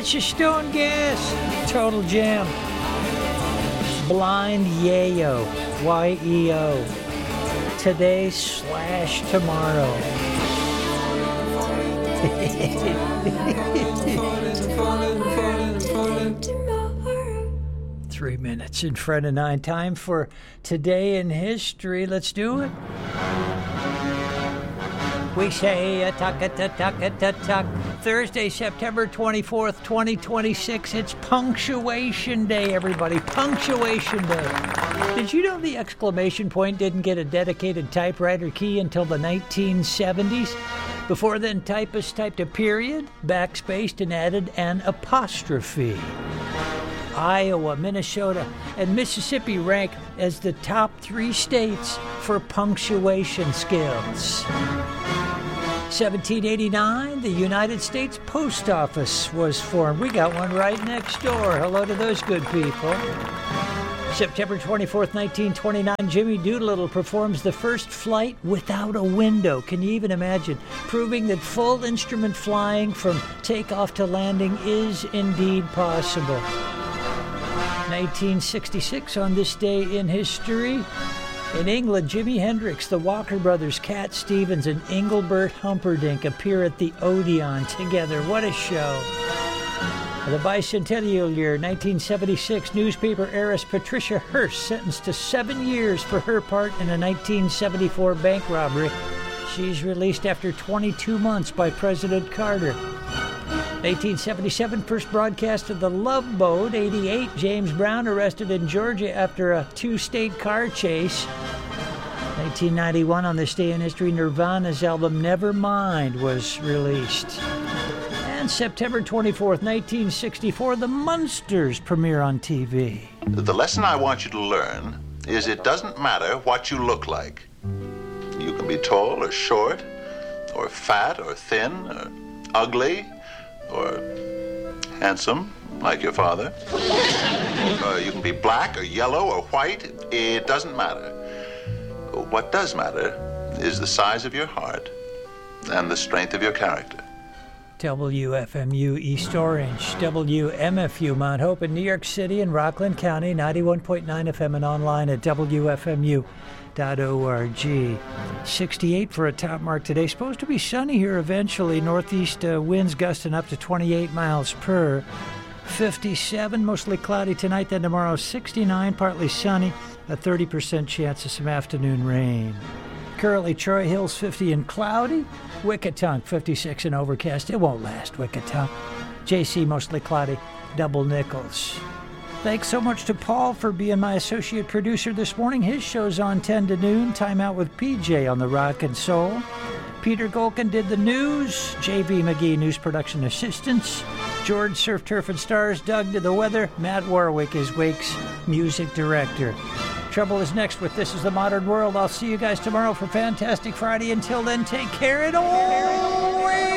That's your Stone Gas. Total Jam. Blind Yayo. Y-E-O. Today/tomorrow. 3 minutes in front of 9. Time for Today in History. Let's do it. We say a tuck. Thursday, September 24th, 2026. It's Punctuation Day, everybody. Punctuation Day. Did you know the exclamation point didn't get a dedicated typewriter key until the 1970s? Before then, typists typed a period, backspaced, and added an apostrophe. Iowa, Minnesota, and Mississippi rank as the top 3 states for punctuation skills. 1789, the United States Post Office was formed. We got one right next door. Hello to those good people. September 24th, 1929, Jimmy Doolittle performs the first flight without a window. Can you even imagine? Proving that full instrument flying from takeoff to landing is indeed possible. 1966, on this day in history, in England, Jimi Hendrix, the Walker Brothers, Cat Stevens, and Engelbert Humperdinck appear at the Odeon together. What a show. The bicentennial year, 1976, newspaper heiress Patricia Hearst sentenced to 7 years for her part in a 1974 bank robbery. She's released after 22 months by President Carter. 1877, first broadcast of The Love Boat. 88, James Brown arrested in Georgia after a 2-state car chase. 1991, on this day in history, Nirvana's album Nevermind was released. And September 24th, 1964, The Munsters premiere on TV. The lesson I want you to learn is it doesn't matter what you look like. You can be tall or short, or fat or thin, or ugly, or handsome, like your father. You can be black or yellow or white. It doesn't matter. What does matter is the size of your heart and the strength of your character. WFMU East Orange, WMFU Mount Hope in New York City and Rockland County, 91.9 FM and online at WFMU.org. 68 for a top mark today. Supposed to be sunny here eventually. Northeast winds gusting up to 28 miles per. 57, mostly cloudy tonight, then tomorrow 69, partly sunny, a 30% chance of some afternoon rain. Currently Troy Hills 50 and cloudy, Wickatunk 56 and overcast. It won't last, Wickatunk. JC mostly cloudy, Double Nichols. Thanks so much to Paul for being my associate producer this morning. His show's on 10 to noon. Time Out with PJ on the Rock and Soul. Peter Golkin did the news. J.V. McGee, news production assistants. George, Surf, Turf, and Stars. Doug did the weather. Matt Warwick is Wake's music director. Trouble is next with This Is the Modern World. I'll see you guys tomorrow for Fantastic Friday. Until then, take care and all.